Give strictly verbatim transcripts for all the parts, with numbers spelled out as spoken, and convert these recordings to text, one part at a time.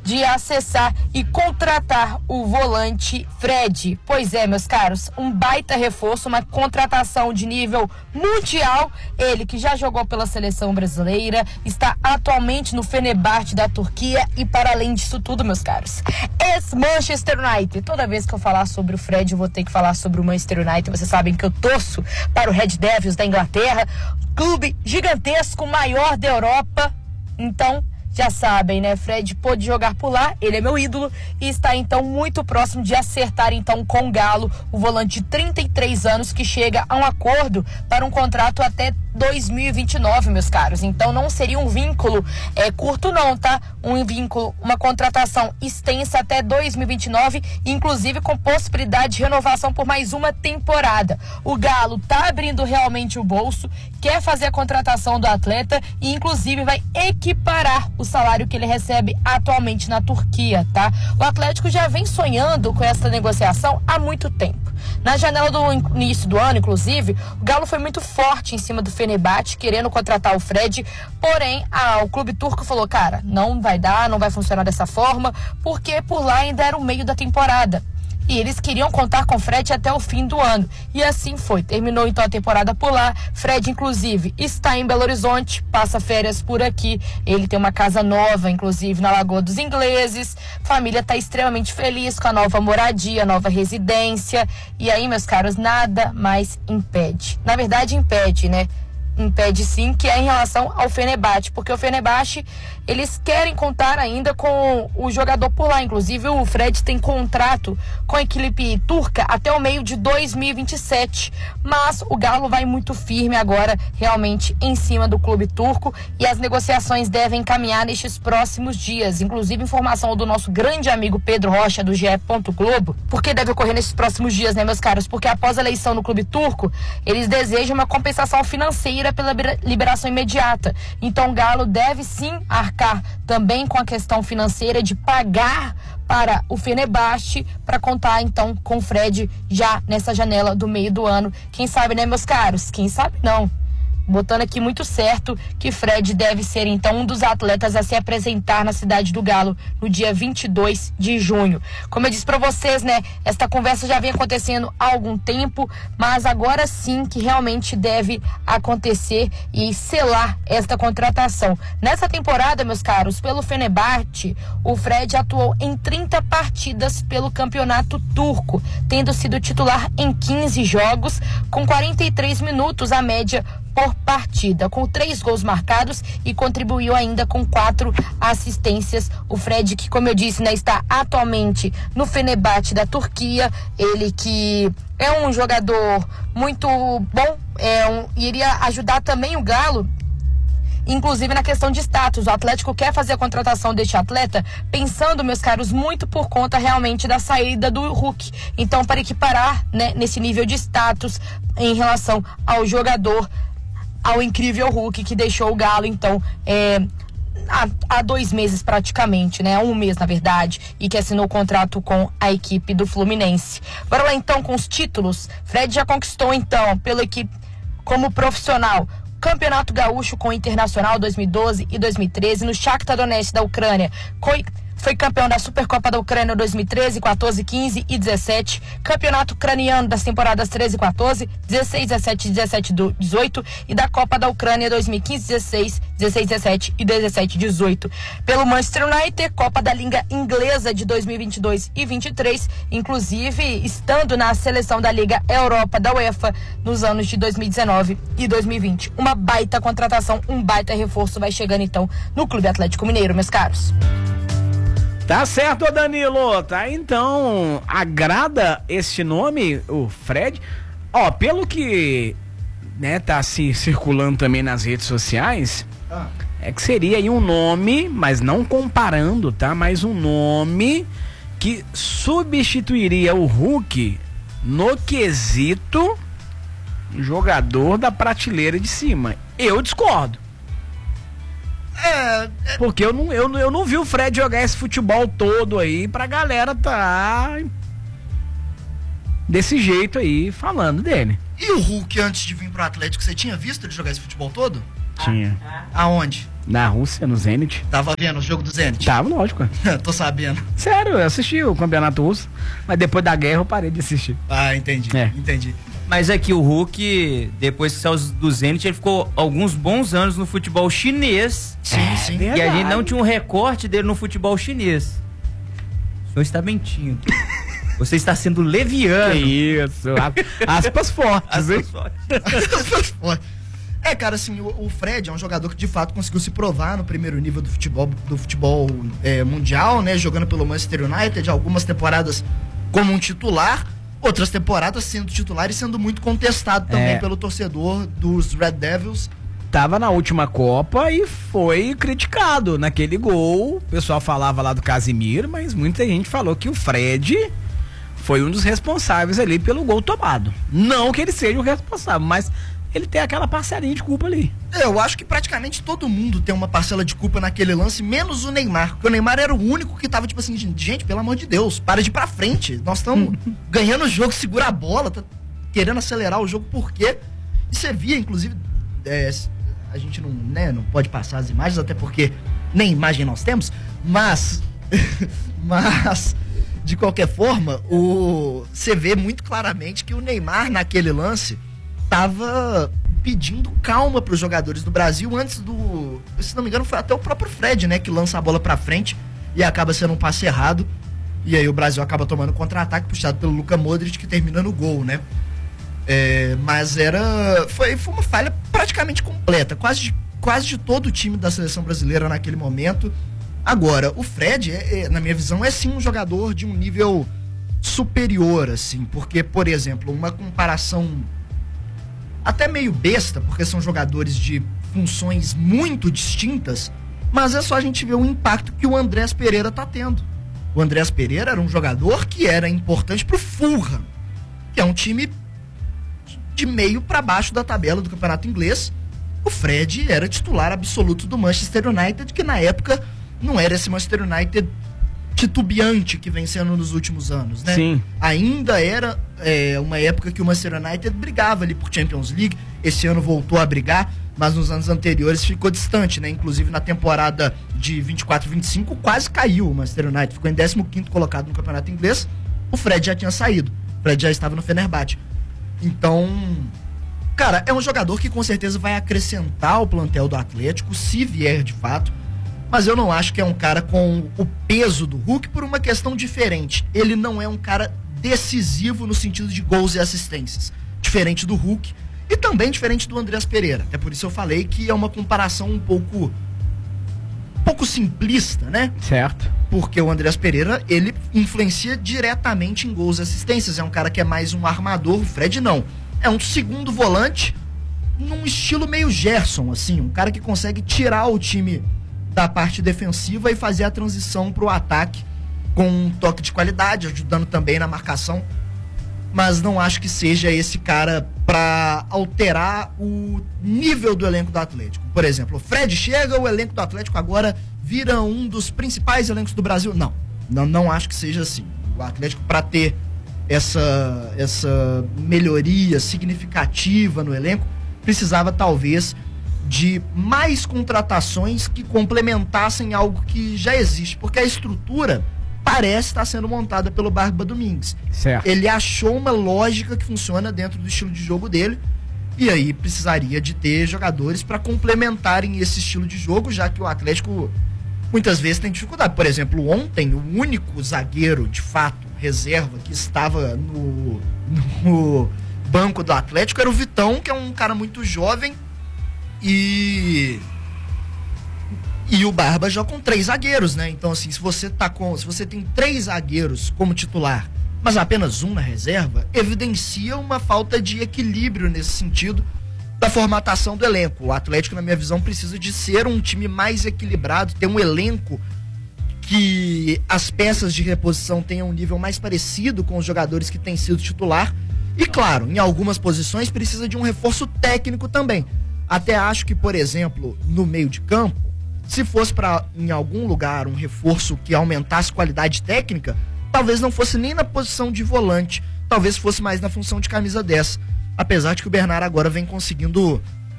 de acessar e contratar o volante Fred. Pois é, meus caros, um baita reforço, uma contratação de nível mundial. Ele que já jogou pela seleção brasileira, está atualmente no Fenerbahçe da Turquia e para além disso tudo, meus caros, ex-Manchester United. Toda vez que eu falar sobre o Fred, eu vou ter que falar sobre o Manchester United. Vocês sabem que eu torço para o Red Devils da Inglaterra, clube gigantesco, maior da Europa. Então, já sabem, né? Fred pôde jogar por lá, ele é meu ídolo e está então muito próximo de acertar então com o Galo, o volante de trinta e três anos que chega a um acordo para um contrato até dois mil e vinte e nove, meus caros. Então não seria um vínculo é, curto não, tá? Um vínculo, uma contratação extensa até dois mil e vinte e nove, inclusive com possibilidade de renovação por mais uma temporada. O Galo tá abrindo realmente o bolso, quer fazer a contratação do atleta e inclusive vai equiparar o salário que ele recebe atualmente na Turquia, tá? O Atlético já vem sonhando com essa negociação há muito tempo. Na janela do início do ano, inclusive, o Galo foi muito forte em cima do Fenerbahçe, querendo contratar o Fred, porém, ah, o clube turco falou, cara, não vai dar, não vai funcionar dessa forma, porque por lá ainda era o meio da temporada. E eles queriam contar com o Fred até o fim do ano. E assim foi. Terminou então a temporada por lá. Fred, inclusive, está em Belo Horizonte, passa férias por aqui. Ele tem uma casa nova, inclusive, na Lagoa dos Ingleses. A família está extremamente feliz com a nova moradia, a nova residência. E aí, meus caros, nada mais impede. Na verdade, impede, né? Impede sim, que é em relação ao Fenerbahçe, porque o Fenerbahçe, eles querem contar ainda com o jogador por lá. Inclusive o Fred tem contrato com a equipe turca até o meio de dois mil e vinte e sete, mas o Galo vai muito firme agora realmente em cima do clube turco e as negociações devem caminhar nestes próximos dias. Inclusive informação do nosso grande amigo Pedro Rocha do G E. Globo, porque deve ocorrer nesses próximos dias, né, meus caros? Porque após a eleição no clube turco, eles desejam uma compensação financeira pela liberação imediata. Então o Galo deve sim arcar também com a questão financeira de pagar para o Fenerbahçe para contar então com o Fred já nessa janela do meio do ano. Quem sabe, né, meus caros? Quem sabe não. Botando aqui muito certo que Fred deve ser então um dos atletas a se apresentar na cidade do Galo no dia vinte e dois de junho. Como eu disse para vocês, né, esta conversa já vem acontecendo há algum tempo, mas agora sim que realmente deve acontecer e selar esta contratação. Nessa temporada, meus caros, pelo Fenerbahçe, o Fred atuou em trinta partidas pelo campeonato turco, tendo sido titular em quinze jogos, com quarenta e três minutos a média por partida, com três gols marcados e contribuiu ainda com quatro assistências. O Fred, que como eu disse, né, está atualmente no Fenerbahçe da Turquia, ele que é um jogador muito bom, é um, iria ajudar também o Galo, inclusive na questão de status. O Atlético quer fazer a contratação deste atleta pensando, meus caros, muito por conta realmente da saída do Hulk. Então, para equiparar, né, nesse nível de status em relação ao jogador, ao incrível Hulk que deixou o Galo, então, é, há, há dois meses praticamente, né? Há um mês, na verdade, e que assinou o contrato com a equipe do Fluminense. Bora lá, então, com os títulos. Fred já conquistou, então, pela equipe como profissional, Campeonato Gaúcho com o Internacional dois mil e doze e dois mil e treze, no Shakhtar Donetsk da Ucrânia, foi... Foi campeão da Supercopa da Ucrânia dois mil e treze, quatorze, quinze e dezessete. Campeonato ucraniano das temporadas treze e quatorze, dezesseis, dezessete, dezessete, dezoito. E da Copa da Ucrânia dois mil e quinze, dezesseis, dezesseis, dezessete e dezessete, dezoito. Pelo Manchester United, Copa da Liga Inglesa de dois mil e vinte e dois e vinte e três. Inclusive, estando na seleção da Liga Europa da UEFA nos anos de dois mil e dezenove e dois mil e vinte. Uma baita contratação, um baita reforço vai chegando então no Clube Atlético Mineiro, meus caros. Tá certo, Danilo. Tá, então, agrada esse nome, o Fred? Ó, pelo que, né, tá se circulando também nas redes sociais, ah. é que seria aí um nome, mas não comparando, tá? Mas um nome que substituiria o Hulk no quesito jogador da prateleira de cima. Eu discordo. É, é... Porque eu não, eu, eu não vi o Fred jogar esse futebol todo aí pra galera tá desse jeito aí falando dele. E o Hulk, antes de vir pro Atlético, você tinha visto ele jogar esse futebol todo? Tinha. Aonde? Na Rússia, no Zenit. Tava vendo o jogo do Zenit? Tava, lógico. Tô sabendo. Sério, eu assisti o campeonato russo, mas depois da guerra eu parei de assistir. Ah, entendi, é. entendi. Mas é que o Hulk, depois que saiu do Zenit, ele ficou alguns bons anos no futebol chinês. Sim, é, sim. E a gente não tinha um recorte dele no futebol chinês. O senhor está mentindo. Você está sendo leviano. Que isso. Aspas fortes, hein? Aspas fortes. É, cara, assim, o, o Fred é um jogador que de fato conseguiu se provar no primeiro nível do futebol, do futebol é, mundial, né? Jogando pelo Manchester United, algumas temporadas como um titular, outras temporadas sendo titular e sendo muito contestado também é. pelo torcedor dos Red Devils. Tava na última Copa e foi criticado naquele gol. O pessoal falava lá do Casimiro, mas muita gente falou que o Fred foi um dos responsáveis ali pelo gol tomado. Não que ele seja o responsável, mas ele tem aquela parcelinha de culpa ali. Eu acho que praticamente todo mundo tem uma parcela de culpa naquele lance, menos o Neymar. Porque o Neymar era o único que tava tipo assim, gente, pelo amor de Deus, para de ir pra frente. Nós estamos ganhando o jogo, segura a bola, tá querendo acelerar o jogo, por quê? E você via, inclusive, é, a gente não, né, não pode passar as imagens, até porque nem imagem nós temos, mas, mas, de qualquer forma, o, você vê muito claramente que o Neymar naquele lance tava pedindo calma para os jogadores do Brasil antes do, se não me engano, foi até o próprio Fred, né, que lança a bola para frente e acaba sendo um passe errado, e aí o Brasil acaba tomando contra-ataque puxado pelo Luka Modric, que termina no gol, né? É, mas era foi, foi uma falha praticamente completa, quase de, quase de todo o time da seleção brasileira naquele momento. Agora, o Fred, é, é, na minha visão, é sim um jogador de um nível superior, assim, porque, por exemplo, uma comparação até meio besta, porque são jogadores de funções muito distintas, mas é só a gente ver o impacto que o Andrés Pereira tá tendo. O Andrés Pereira era um jogador que era importante pro Fulham, que é um time de meio para baixo da tabela do campeonato inglês. O Fred era titular absoluto do Manchester United, que na época não era esse Manchester United titubeante que vem sendo nos últimos anos, né? Sim. Ainda era é, uma época que o Manchester United brigava ali por Champions League. Esse ano voltou a brigar, mas nos anos anteriores ficou distante, né? Inclusive na temporada de vinte e quatro vinte e cinco quase caiu o Manchester United, ficou em décimo quinto colocado no campeonato inglês. O Fred já tinha saído, o Fred já estava no Fenerbahçe. Então, cara, é um jogador que com certeza vai acrescentar ao plantel do Atlético, se vier de fato, mas eu não acho que é um cara com o peso do Hulk por uma questão diferente. Ele não é um cara decisivo no sentido de gols e assistências, diferente do Hulk e também diferente do Andrés Pereira. É por isso eu falei que é uma comparação um pouco um pouco simplista, né? Certo. Porque o Andrés Pereira, ele influencia diretamente em gols e assistências. É um cara que é mais um armador, o Fred não. É um segundo volante num estilo meio Gerson, assim. Um cara que consegue tirar o time da parte defensiva e fazer a transição pro ataque com um toque de qualidade, ajudando também na marcação. Mas não acho que seja esse cara para alterar o nível do elenco do Atlético. Por exemplo, o Fred chega, o elenco do Atlético agora vira um dos principais elencos do Brasil. Não, não, não acho que seja assim. O Atlético, para ter essa, essa melhoria significativa no elenco, precisava talvez de mais contratações que complementassem algo que já existe, porque a estrutura parece estar sendo montada pelo Barba Domingues. Certo. Ele achou uma lógica que funciona dentro do estilo de jogo dele, e aí precisaria de ter jogadores para complementarem esse estilo de jogo, já que o Atlético muitas vezes tem dificuldade. Por exemplo, ontem o único zagueiro de fato reserva que estava no, no banco do Atlético era o Vitão, que é um cara muito jovem, e e o Barba joga com três zagueiros, né? Então, assim, se você tá com, se você tem três zagueiros como titular, mas apenas um na reserva, evidencia uma falta de equilíbrio nesse sentido da formatação do elenco. O Atlético, na minha visão, precisa de ser um time mais equilibrado, ter um elenco que as peças de reposição tenham um nível mais parecido com os jogadores que têm sido titular. E, claro, em algumas posições precisa de um reforço técnico também. Até acho que, por exemplo, no meio de campo, se fosse para em algum lugar um reforço que aumentasse qualidade técnica, talvez não fosse nem na posição de volante, talvez fosse mais na função de camisa dez. Apesar de que o Bernard agora vem conseguindo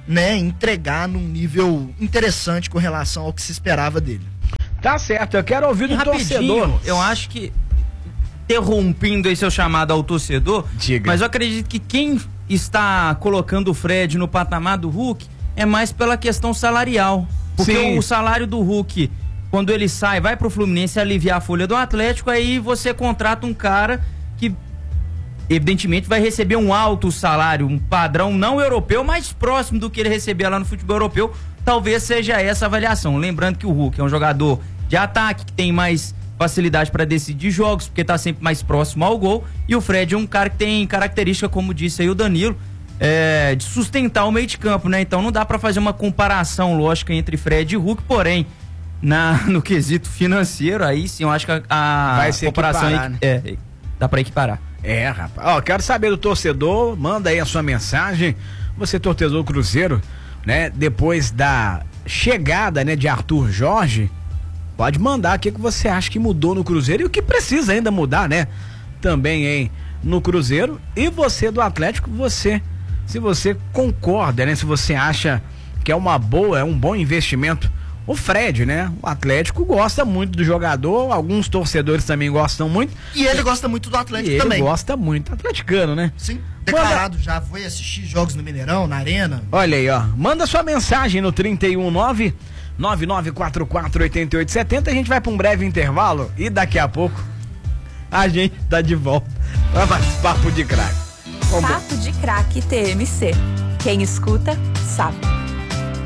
né, entregar num nível interessante com relação ao que se esperava dele. Tá certo, eu quero ouvir do torcedor. Eu acho que, interrompendo aí seu chamado ao torcedor, Diga. mas eu acredito que quem está colocando o Fred no patamar do Hulk é mais pela questão salarial. Porque Sim. o salário do Hulk, quando ele sai, vai pro Fluminense aliviar a folha do Atlético, aí você contrata um cara que evidentemente vai receber um alto salário, um padrão não europeu, mais próximo do que ele recebia lá no futebol europeu. Talvez seja essa a avaliação. Lembrando que o Hulk é um jogador de ataque, que tem mais facilidade para decidir jogos, porque tá sempre mais próximo ao gol, e o Fred é um cara que tem característica, como disse aí o Danilo, é, de sustentar o meio de campo, né? Então não dá para fazer uma comparação lógica entre Fred e Hulk, porém, na, no quesito financeiro, aí sim eu acho que a, a Vai se comparação equiparar, é, é, dá para equiparar. É, rapaz. Ó, quero saber do torcedor, manda aí a sua mensagem. Você, torcedor Cruzeiro, né? Depois da chegada, né, de Arthur Jorge, pode mandar o que, que você acha que mudou no Cruzeiro e o que precisa ainda mudar, né? Também, hein, no Cruzeiro. E você do Atlético, você, se você concorda, né? Se você acha que é uma boa, é um bom investimento. O Fred, né? O Atlético gosta muito do jogador, alguns torcedores também gostam muito. E ele gosta muito do Atlético E ele também. gosta muito, atleticano, né? Sim, declarado, já foi assistir jogos no Mineirão, na Arena. Olha aí, ó. Manda sua mensagem no trinta e um nove nove nove quatro quatro oito oito sete zero. A gente vai para um breve intervalo e daqui a pouco a gente tá de volta para mais Papo de Craque. Papo de Craque T M C. Quem escuta, sabe.